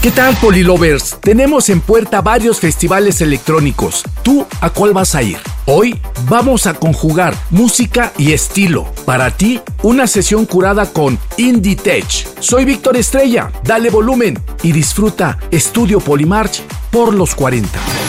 ¿Qué tal, Polilovers? Tenemos en puerta varios festivales electrónicos. ¿Tú a cuál vas a ir? Hoy vamos a conjugar música y estilo. Para ti, una sesión curada con Indie Tech. Soy Víctor Estrella. Dale volumen y disfruta Estudio Polymarch por los 40.